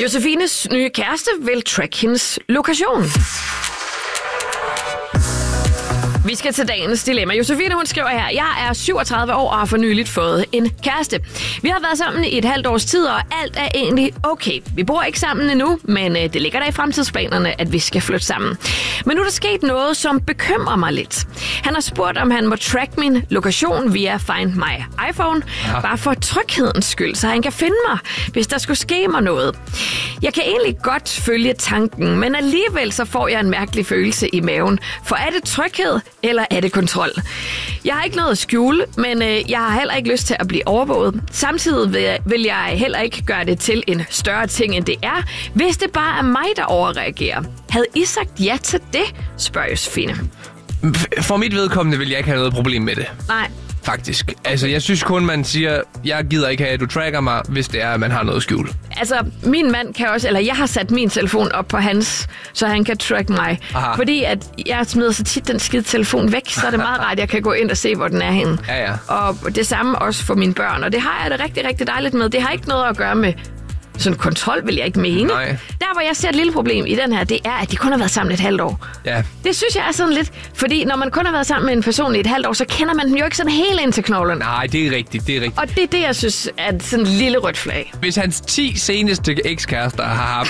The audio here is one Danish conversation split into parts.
Josefines nye kæreste vil track hendes lokation. Vi skal til dagens dilemma. Josefine, hun skriver her: Jeg er 37 år og har for nyligt fået en kæreste. Vi har været sammen i et halvt års tid, og alt er egentlig okay. Vi bor ikke sammen endnu, men det ligger der i fremtidsplanerne, at vi skal flytte sammen. Men nu er der sket noget, som bekymrer mig lidt. Han har spurgt, om han må track min lokation via Find My iPhone, bare for tryghedens skyld, så han kan finde mig, hvis der skulle ske mig noget. Jeg kan egentlig godt følge tanken, men alligevel så får jeg en mærkelig følelse i maven. For er det tryghed, eller er det kontrol? Jeg har ikke noget at skjule, men jeg har heller ikke lyst til at blive overvåget. Samtidig vil jeg heller ikke gøre det til en større ting, end det er, hvis det bare er mig, der overreagerer. Havde I sagt ja til det, spørger Josefine. For mit vedkommende vil jeg ikke have noget problem med det. Nej. Faktisk. Altså, jeg synes kun, man siger, jeg gider ikke have, at du tracker mig, hvis det er, at man har noget at skjule. Altså, min mand kan også, eller jeg har sat min telefon op på hans, så han kan track mig. Aha. Fordi at jeg smider så tit den skide telefon væk, så er det meget rart, at jeg kan gå ind og se, hvor den er henne. Ja. Og det samme også for mine børn, og det har jeg det rigtig, rigtig dejligt med. Det har ikke noget at gøre med sådan kontrol, vil jeg ikke mene. Nej. Der, hvor jeg ser et lille problem i den her, det er, at de kun har været sammen et halvt år. Ja. Det synes jeg er sådan lidt, fordi når man kun har været sammen med en person i et halvt år, så kender man den jo ikke sådan helt ind til knoglerne. Nej, det er rigtigt, Og det er det, jeg synes er sådan en lille rødt flag. Hvis hans 10 seneste ekskærester har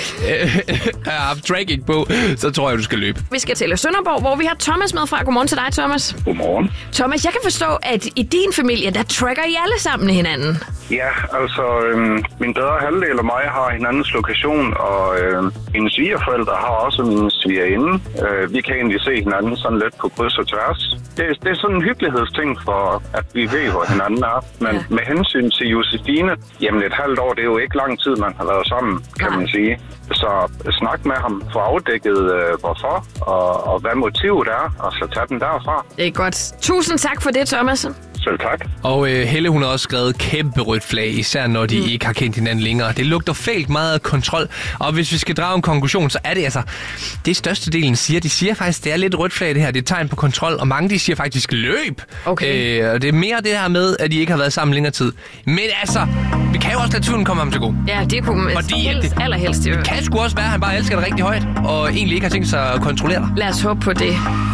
haft tracking på, så tror jeg, du skal løbe. Vi skal til Sønderborg, hvor vi har Thomas med fra. Godmorgen til dig, Thomas. Godmorgen. Thomas, jeg kan forstå, at i din familie, der tracker I alle sammen hinanden. Ja, altså min bedre halvdel og mig har hinandens lokation, og mine svigerforældre har også min svigerinde. Vi kan egentlig se hinanden sådan lidt på kryds og tværs. Det er sådan en hyggelighedsting for, at vi ved, hvor hinanden er. Men med hensyn til Josefine, jamen et halvt år, det er jo ikke lang tid, man har været sammen, kan man sige. Så snak med ham, få afdækket hvorfor, og hvad motivet er, og så tage den derfra. Det er godt. Tusind tak for det, Thomas. Selv tak. Og Helle, hun har også skrevet kæmpe rødt flag, især når de ikke har kendt hinanden længere. Det lugter fælt meget af kontrol, og hvis vi skal drage en konklusion, så er det altså, det største delen siger. De siger faktisk, det er lidt rødt flag det her, det er tegn på kontrol, og mange de siger faktisk løb. Okay. Og det er mere det her med, at de ikke har været sammen længere tid. Men altså, vi kan jo også lade tvivlen komme ham til gode. Ja, det kunne man allerhelst. Det kan sgu også være, at han bare elsker det rigtig højt, og egentlig ikke har tænkt sig at kontrollere dig. Lad os håbe på det.